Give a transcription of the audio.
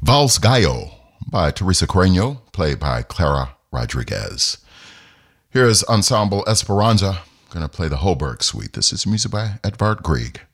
Vals Gallo by Teresa Carreño, played by Clara Rodriguez. Here's Ensemble Esperanza, going to play the Holberg Suite. This is music by Edvard Grieg.